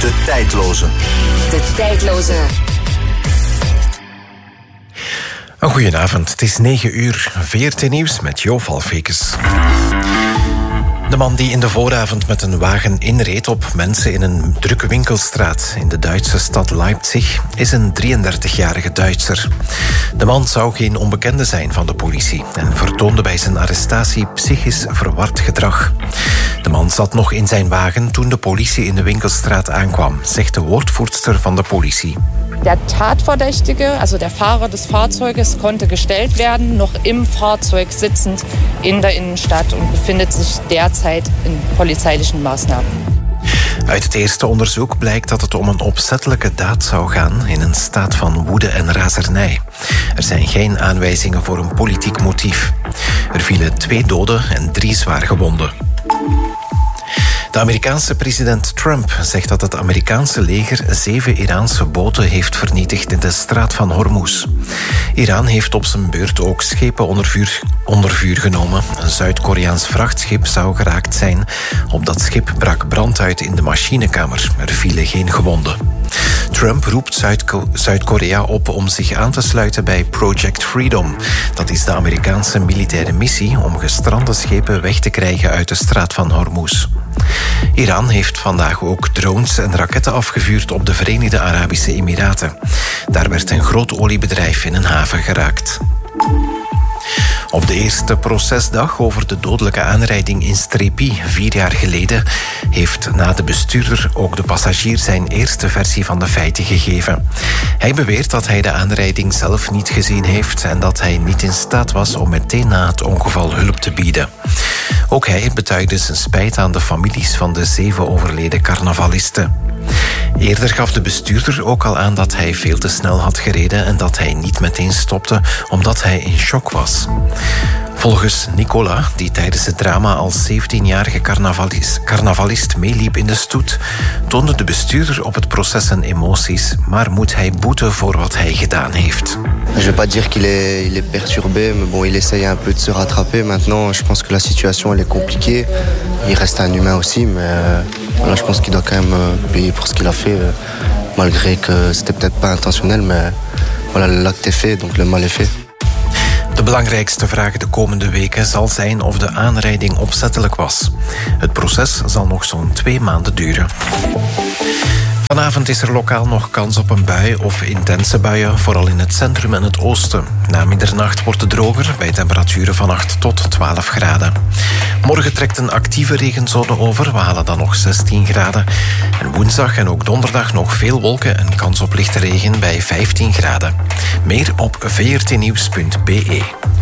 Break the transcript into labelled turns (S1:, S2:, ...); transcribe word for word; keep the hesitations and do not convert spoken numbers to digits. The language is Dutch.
S1: De tijdloze.
S2: De tijdloze.
S3: Een goedenavond, het is negen uur. V R T Nieuws met Jo Valfekes. De man die in de vooravond met een wagen inreed op mensen in een drukke winkelstraat in de Duitse stad Leipzig is een drieëndertigjarige Duitser. De man zou geen onbekende zijn van de politie en vertoonde bij zijn arrestatie psychisch verward gedrag. De man zat nog in zijn wagen toen de politie in de winkelstraat aankwam, zegt de woordvoerster van de politie.
S4: Der Tatverdächtige, also der Fahrer des Fahrzeuges, konnte gestellt werden, noch im Fahrzeug sitzend in der Innenstadt und befindet sich derzeit in polizeilichen Maßnahmen.
S3: Uit het eerste onderzoek blijkt dat het om een opzettelijke daad zou gaan in een staat van woede en razernij. Er zijn geen aanwijzingen voor een politiek motief. Er vielen twee doden en drie zwaargewonden. De Amerikaanse president Trump zegt dat het Amerikaanse leger zeven Iraanse boten heeft vernietigd in de straat van Hormuz. Iran heeft op zijn beurt ook schepen onder vuur, onder vuur genomen. Een Zuid-Koreaans vrachtschip zou geraakt zijn. Op dat schip brak brand uit in de machinekamer. Er vielen geen gewonden. Trump roept Zuid-Ko- Zuid-Korea op om zich aan te sluiten bij Project Freedom. Dat is de Amerikaanse militaire missie om gestrande schepen weg te krijgen uit de straat van Hormuz. Iran heeft vandaag ook drones en raketten afgevuurd op de Verenigde Arabische Emiraten. Daar werd een groot oliebedrijf in een haven geraakt. Op de eerste procesdag over de dodelijke aanrijding in Strepi vier jaar geleden heeft na de bestuurder ook de passagier zijn eerste versie van de feiten gegeven. Hij beweert dat hij de aanrijding zelf niet gezien heeft en dat hij niet in staat was om meteen na het ongeval hulp te bieden. Ook hij betuigde zijn spijt aan de families van de zeven overleden carnavalisten. Eerder gaf de bestuurder ook al aan dat hij veel te snel had gereden en dat hij niet meteen stopte omdat hij in shock was. Volgens Nicola, die tijdens het drama als zeventienjarige carnavalist, carnavalist meeliep in de stoet, toonde de bestuurder op het proces zijn emoties, maar moet hij boeten voor wat hij gedaan heeft.
S5: Je vais pas dire qu'il est, il est perturbé, mais bon, il essaye un peu de se rattraper. Maintenant, je pense que la situation elle est compliquée. Il reste un humain aussi, mais euh, voilà, je pense qu'il doit quand même euh, payer pour ce qu'il a fait, euh, malgré que c'était peut-être pas intentionnel, mais voilà, l'acte est fait, donc le mal est fait.
S3: De belangrijkste vraag de komende weken zal zijn of de aanrijding opzettelijk was. Het proces zal nog zo'n twee maanden duren. Vanavond is er lokaal nog kans op een bui of intense buien, vooral in het centrum en het oosten. Na middernacht wordt het droger bij temperaturen van acht tot twaalf graden. Morgen trekt een actieve regenzone over, we halen dan nog zestien graden. En woensdag en ook donderdag nog veel wolken en kans op lichte regen bij vijftien graden. Meer op v r t nieuws punt b e.